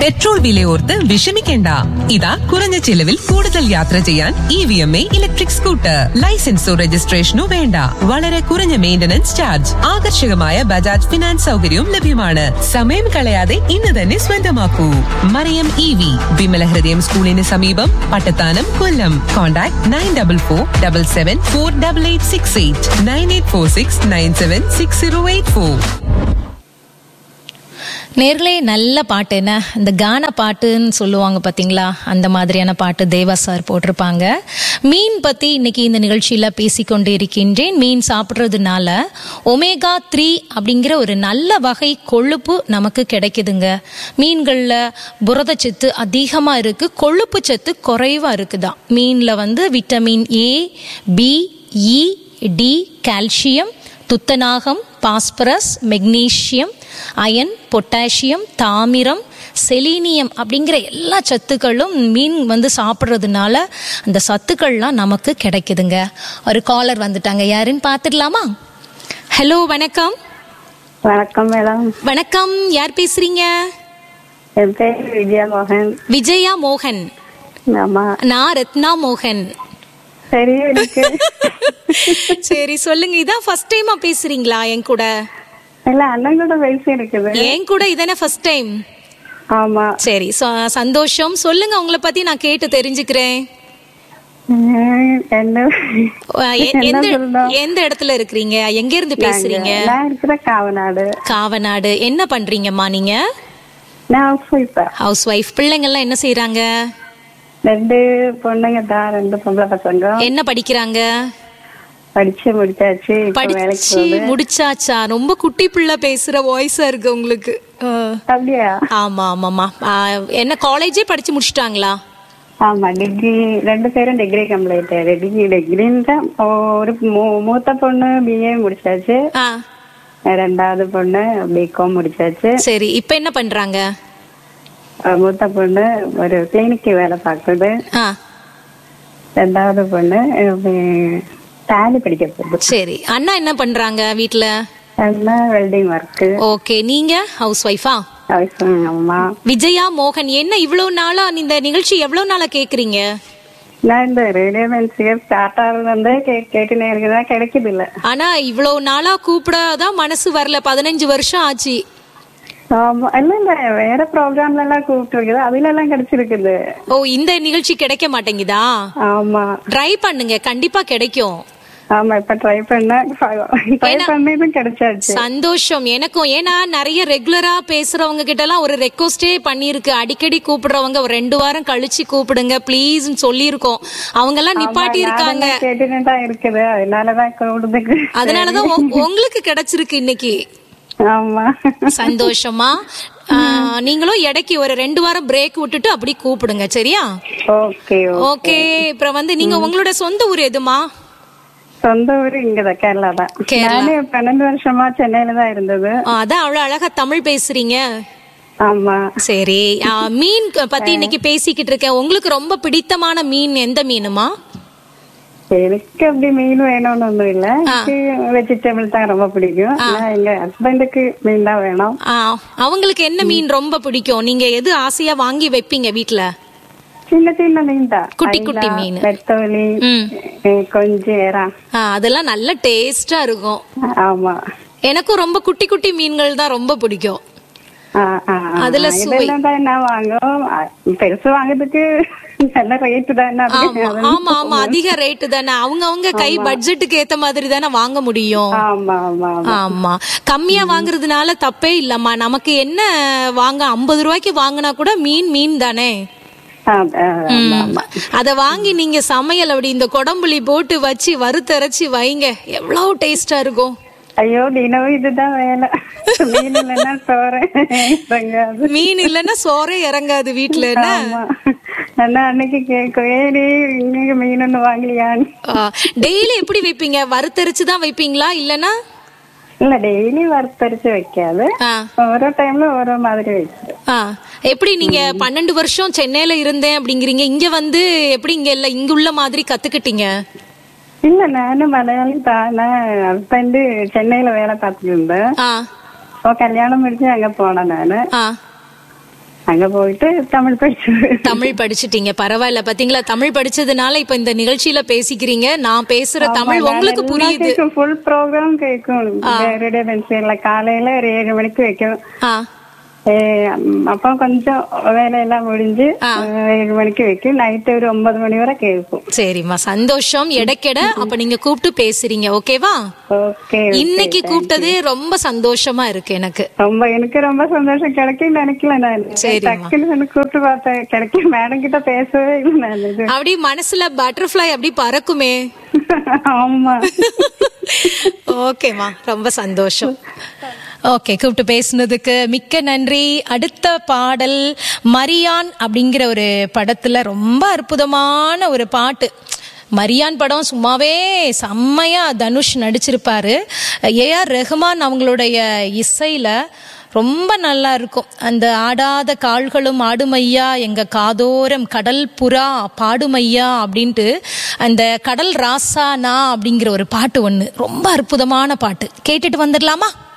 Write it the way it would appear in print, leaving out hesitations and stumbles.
Petrol വിലയോർത്ത് വിഷമിക്കേണ്ട. ഇതാ കുറഞ്ഞ ചിലവിൽ കൂടുതൽ യാത്ര ചെയ്യാൻ EVMA ഇലക്ട്രിക് സ്കൂട്ടർ. ലൈസൻസോ രജിസ്ട്രേഷനോ വേണ്ട. വളരെ കുറഞ്ഞ മെയിന്റനൻസ് ചാർജ്. ആകർഷകമായ ബജാജ് ഫിനാൻസ് സൗകര്യവും ലഭ്യമാണ്. സമയം കളയാതെ ഇന്ന് തന്നെ സ്വന്തമാക്കൂ. മറിയം EV, വിമല ഹൃദയം സ്കൂളിന് സമീപം, പട്ടത്താനം, കൊല്ലം. കോൺടാക്ട് 9447748868 9846976084. நேர்களே, நல்ல பாட்டு என்ன, இந்த கானா பாட்டுன்னு சொல்லுவாங்க பாத்தீங்களா, அந்த மாதிரியான பாட்டு தேவா சார் போட்டிருப்பாங்க. மீன் பத்தி இன்னைக்கு இந்த நிகழ்ச்சியில பேசிக்கொண்டு இருக்கின்றேன். மீன் சாப்பிட்றதுனால ஒமேகா 3 அப்படிங்கிற ஒரு நல்ல வகை கொழுப்பு நமக்கு கிடைக்குதுங்க. மீன்கள்ல புரதச்சத்து அதிகமா இருக்கு, கொழுப்பு சத்து குறைவா இருக்குதான். மீன்ல vitamin A, B, E, D, calcium, துத்தநாகம், பாஸ்பரஸ், மெக்னீசியம், அயன், பொட்டாசியம், தாமிரம், செலீனியம் அப்படிங்கிற எல்லா சத்துக்களும் மீன் சாப்பிட்றதுனால அந்த சத்துக்கள்லாம் நமக்கு கிடைக்குதுங்க. ஒரு காலர் வந்துட்டாங்க, யாருன்னு பார்த்துடலாமா? ஹலோ, வணக்கம். வணக்கம் மேடம். வணக்கம், யார் பேசுறீங்க? என் பேர் விஜயா மோகன். விஜயா மோகன்? ஆமா. நான் ரத்னா மோகன். சரி, சரி சொல்லுங்க. இதான் ஃபர்ஸ்ட் டைமா பேசுறீங்களா என் கூட? இல்ல, அண்ணன் கூட பேசி இருக்குது. என் கூட இதானே ஃபர்ஸ்ட் டைம்? ஆமா. சரி, சந்தோஷம். சொல்லுங்க, உங்களை பத்தி நான் கேட்டு தெரிஞ்சுக்கிறேன். எந்த இடத்துல இருக்கிறீங்க? எங்க இருந்து பேசுறீங்க? காவநாடு. காவநாடு. என்ன பண்றீங்கம்மா நீங்க? House wife. பிள்ளைங்க எல்லாம் என்ன செய்யறாங்க? 2 பொண்ணுங்க தான், 2 பொம்பளை பசங்க. என்ன படிக்கிறாங்க? படிச்சு முடிச்சாச்சு. படிச்சு முடிச்சாச்சா? ரொம்ப குட்டி பிள்ளை பேசுற வாய்ஸா இருக்கு உங்களுக்கு. அப்படியா? ஆமா ஆமாமா. என்ன காலேஜே படிச்சு முடிச்சிட்டாங்களா? ஆமா, டிகிரி. 2 பேரும் டிகிரி கம்ப்ளீட். டிகிரின்னு ஒரு மூத்த பொண்ணு BA முடிச்சாச்சு, 2வது பொண்ணு BCom முடிச்சாச்சு. சரி, இப்ப என்ன பண்றாங்க? மூத்த பொண்ணு ஒரு கிளினிக்கு வேலை பாக்குது, 2வது பொண்ணு டேலி படிக்க போகுது. சரி, அண்ணா என்ன பண்றாங்க வீட்டுல? அண்ணா வெல்டிங் ஒர்க். ஓகே, நீங்க ஹவுஸ் ஒய்ஃபா? ஆமா. விஜயா மோகன், என்ன இவ்வளவு நாளா இந்த நிகழ்ச்சி எவ்வளவு நாளா கேக்குறீங்க? நான் இந்த ரேடியோ ஸ்டார்ட் ஆகுது கேட்டுனே இருக்குதான், கிடைக்குது இல்ல. ஆனா இவ்வளவு நாளா கூப்பிடாதான் மனசு வரல. 15 வருஷம் ஆச்சு. ஆமா, இல்ல வேற ப்ரோக்ராம்ல எல்லாம் கூப்பிட்டு இருக்குது, அதுல எல்லாம் கிடைச்சிருக்குது. ஓ, இந்த நிகழ்ச்சி கிடைக்க மாட்டேங்குதா? ஆமா, ட்ரை பண்ணுங்க, கண்டிப்பா கிடைக்கும். ஆமா, இப்ப ட்ரை பண்ணதும் கிடைச்சாச்சு. சந்தோஷம் எனக்கும். ஏன்னா நிறைய ரெகுலரா பேசுறவங்க கிட்ட எல்லாம் ஒரு ரெக்வஸ்டே பண்ணிருக்கு, அடிக்கடி கூப்பிடுறவங்க ஒரு 2 வாரம் கழிச்சு கூப்பிடுங்க ப்ளீஸ் சொல்லிருக்கோம். அவங்க எல்லாம் நிப்பாட்டி இருக்காங்க. இருக்குது, அதனாலதான் உங்களுக்கு கிடைச்சிருக்கு இன்னைக்கு. ஆமா, சந்தோஷமா. நீங்களும் இடைக்கு ஒரு 2 வாரம் பிரேக் விட்டுட்டு அப்படி கூப்பிடுங்க, சரியா? Okay okay. அப்புறம் நீங்க உங்களோட சொந்த ஊர் எதுமா? சொந்த ஊர் இங்கதான், கேரளா தான். 12 வருஷமா சென்னையில தான் இருந்தது. அதான் அவ்வளவு அழகா தமிழ் பேசுறீங்க. ஆமா. சரி, மீன் பத்தி இன்னைக்கு பேசிக்கிட்டு இருக்கேன். உங்களுக்கு ரொம்ப பிடித்தமான மீன் எந்த மீனுமா? எனக்கு அப்படி மீன் வேணும்னு ஒண்ணும் இல்ல, வெஜிடபிள் தான் ரொம்ப பிடிக்கும். எங்க ஹஸ்பண்டுக்கு மீன் தான் வேணும். அவங்களுக்கு என்ன மீன் ரொம்ப பிடிக்கும்? நீங்க எது ஆசையா வாங்கி வைப்பீங்க வீட்டுல? சின்ன சின்ன மீன் தான், குட்டி குட்டி மீன், நெத்தோலி, கொஞ்சம். அதெல்லாம் நல்ல டேஸ்டா இருக்கும். ஆமா, எனக்கும் ரொம்ப குட்டி குட்டி மீன்கள் தான் ரொம்ப பிடிக்கும். அதுல வாங்கும் பெருசு வாங்குறதுக்கு நல்ல ரேட்டு தானே. ஆமா ஆமா, அதிக ரேட்டு தானே. அவங்க கை பட்ஜெட்டுக்கு ஏத்த மாதிரி தானே வாங்க முடியும். ஆமா, கம்மியா வாங்குறதுனால தப்பே இல்லம்மா. நமக்கு என்ன வாங்க 50 ரூபாய்க்கு வாங்கினா கூட மீன் தானே. அத வாங்கி நீங்க சமையல் அப்படி இந்த கொடம்புளி போட்டு வச்சு வறுத்தரைச்சு வைங்க, எவ்வளவு டேஸ்டா இருக்கும். ஐயோ, தினமும் இதுதான் வேலை. மீன் இல்லன்னா சோறே இறங்காது வீட்டுல. அன்னைக்கு கேட்க மீன் ஒண்ணு வாங்கலையான்னு. டெய்லி எப்படி வைப்பீங்க? வறுத்தரைச்சுதான் வைப்பீங்களா இல்லன்னா? இல்ல, டெய்லி வறுத்தரைச்சு வைக்காது, ஓரோ டைம்ல ஓரோ மாதிரி வைக்கிறது. எப்படி நீங்க 12 வருஷம் சென்னையில இருந்தேன் அப்படிங்கிறீங்க, இங்க எப்படி இங்க உள்ள மாதிரி கத்துக்கிட்டீங்க? இல்ல, நானும் மலையாளி தான். ஹஸ்பண்ட் சென்னையில வேலை பார்த்துட்டு இருந்தேன். கல்யாணம் முடிச்சு அங்க போனேன் நானு. அங்க போயிட்டு தமிழ் படிச்சுட்டீங்க. பரவாயில்ல, பாத்தீங்களா, தமிழ் படிச்சதுனால இப்ப இந்த நிகழ்ச்சியில பேசிக்கிறீங்க. நான் பேசுற தமிழ் உங்களுக்கு புரியுது. ஃபுல் ப்ரோக்ராம் கேட்கும் ரேடியோ பென்சில்ல. காலையில ஒரு 7 மணிக்கு வைக்கும். அப்ப கொஞ்சம் வேலையெல்லாம் முடிஞ்சு 7 மணிக்கு வைக்கும். நைட்டு ஒரு 9 மணி வரை கேட்கும். சரிம்மா, சந்தோஷம். எடைக்கெட அப்ப நீங்க கூப்பிட்டு பேசுறீங்க, ஓகேவா? ஓகே. இன்னைக்கு கூப்பிட்டதே ரொம்ப சந்தோஷமா இருக்கு எனக்கு. எனக்கு ரொம்ப சந்தோஷம். கிடைக்கும் நினைக்கல நான். டக்குன்னு கூப்பிட்டு பார்த்தேன், கிடைக்கும். மேடம் கிட்ட பேசவே இல்லை நான். அப்படி மனசுல பட்டர்ஃபிளை அப்படி பறக்குமே. ஆமா. ஓகேமா, ரொம்ப சந்தோஷம். ஓகே, கூப்பிட்டு பேசுனதுக்கு மிக்க நன்றி. அடுத்த பாடல் மரியான் அப்படிங்கிற ஒரு படத்துல ரொம்ப அற்புதமான ஒரு பாட்டு. மரியான் படம் சும்மாவே செம்மையா தனுஷ் நடிச்சிருப்பாரு. ஏஆர் ரஹ்மான் அவங்களுடைய இசையில ரொம்ப நல்லா இருக்கும். அந்த ஆடாத கால்களும் ஆடுமையா, எங்க காதோரம் கடல் புறா பாடுமையா அப்படின்ட்டு அந்த கடல் ராசானா அப்படிங்கிற ஒரு பாட்டு ஒண்ணு ரொம்ப அற்புதமான பாட்டு. கேட்டுட்டு வந்துடலாமா?